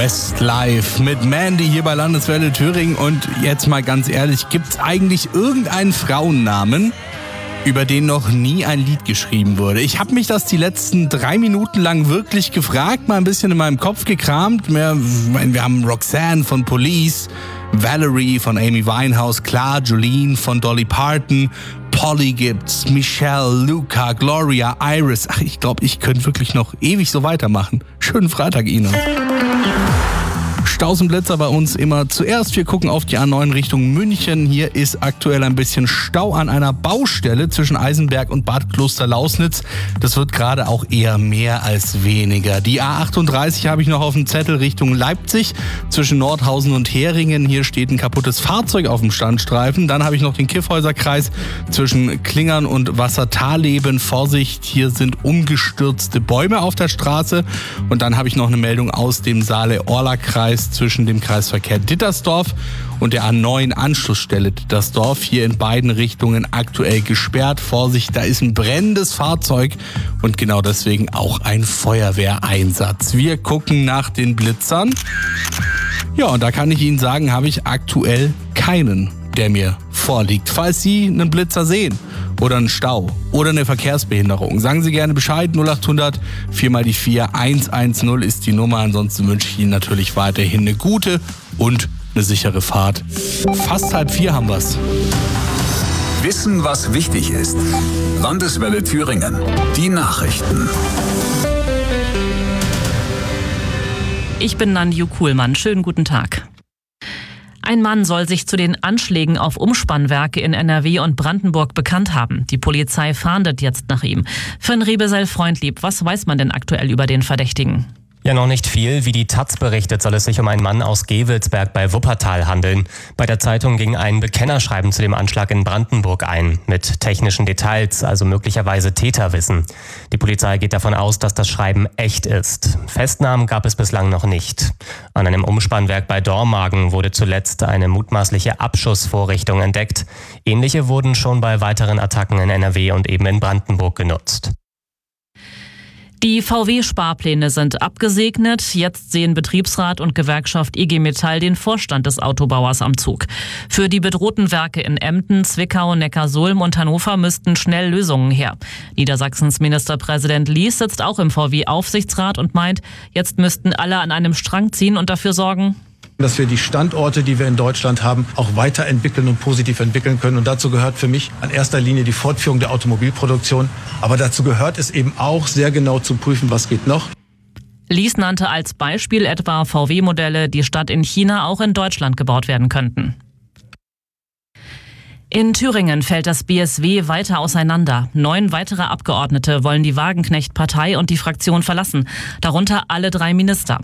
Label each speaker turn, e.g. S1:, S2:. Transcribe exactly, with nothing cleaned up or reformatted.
S1: Westlife mit Mandy hier bei Landeswelle Thüringen. Und jetzt mal ganz ehrlich, gibt's eigentlich irgendeinen Frauennamen, über den noch nie ein Lied geschrieben wurde? Ich habe mich das die letzten drei Minuten lang wirklich gefragt, mal ein bisschen in meinem Kopf gekramt. Wir, wir haben Roxanne von Police, Valerie von Amy Winehouse, klar, Jolene von Dolly Parton, Polly gibt's, Michelle, Luca, Gloria, Iris. Ach, ich glaube, ich könnte wirklich noch ewig so weitermachen. Schönen Freitag Ihnen. Staus und Blitzer bei uns immer zuerst. Wir gucken auf die A neun Richtung München. Hier ist aktuell ein bisschen Stau an einer Baustelle zwischen Eisenberg und Bad Klosterlausnitz. Das wird gerade auch eher mehr als weniger. Die A achtunddreißig habe ich noch auf dem Zettel Richtung Leipzig zwischen Nordhausen und Heringen. Hier steht ein kaputtes Fahrzeug auf dem Standstreifen. Dann habe ich noch den Kiffhäuserkreis zwischen Klingern und Wassertalleben. Vorsicht, hier sind umgestürzte Bäume auf der Straße. Und dann habe ich noch eine Meldung aus dem Saale-Orla-Kreis zwischen dem Kreisverkehr Dittersdorf und der A neun Anschlussstelle Dittersdorf. Hier in beiden Richtungen aktuell gesperrt. Vorsicht, da ist ein brennendes Fahrzeug und genau deswegen auch ein Feuerwehreinsatz. Wir gucken nach den Blitzern. Ja, und da kann ich Ihnen sagen, habe ich aktuell keinen, der mir vorliegt. Falls Sie einen Blitzer sehen oder einen Stau oder eine Verkehrsbehinderung, sagen Sie gerne Bescheid. null acht hundert vier mal die vier eins eins null ist die Nummer. Ansonsten wünsche ich Ihnen natürlich weiterhin eine gute und eine sichere Fahrt. Fast halb vier haben wir's.
S2: Wissen, was wichtig ist. Landeswelle Thüringen. Die Nachrichten.
S3: Ich bin Nanju Kuhlmann. Schönen guten Tag. Ein Mann soll sich zu den Anschlägen auf Umspannwerke in N R W und Brandenburg bekannt haben. Die Polizei fahndet jetzt nach ihm. Finn Rebesel-Freundlieb, was weiß man denn aktuell über den Verdächtigen?
S4: Ja, noch nicht viel. Wie die Taz berichtet, soll es sich um einen Mann aus Gewelsberg bei Wuppertal handeln. Bei der Zeitung ging ein Bekennerschreiben zu dem Anschlag in Brandenburg ein, mit technischen Details, also möglicherweise Täterwissen. Die Polizei geht davon aus, dass das Schreiben echt ist. Festnahmen gab es bislang noch nicht. An einem Umspannwerk bei Dormagen wurde zuletzt eine mutmaßliche Abschussvorrichtung entdeckt. Ähnliche wurden schon bei weiteren Attacken in N R W und eben in Brandenburg genutzt.
S3: Die V W-Sparpläne sind abgesegnet. Jetzt sehen Betriebsrat und Gewerkschaft I G Metall den Vorstand des Autobauers am Zug. Für die bedrohten Werke in Emden, Zwickau, Neckarsulm und Hannover müssten schnell Lösungen her. Niedersachsens Ministerpräsident Lies sitzt auch im V W-Aufsichtsrat und meint, jetzt müssten alle an einem Strang ziehen und dafür sorgen,
S5: dass wir die Standorte, die wir in Deutschland haben, auch weiterentwickeln und positiv entwickeln können. Und dazu gehört für mich in erster Linie die Fortführung der Automobilproduktion. Aber dazu gehört es eben auch, sehr genau zu prüfen, was geht noch.
S3: Lies nannte als Beispiel etwa V W-Modelle, die statt in China auch in Deutschland gebaut werden könnten. In Thüringen fällt das B S W weiter auseinander. Neun weitere Abgeordnete wollen die Wagenknecht-Partei und die Fraktion verlassen, darunter alle drei Minister.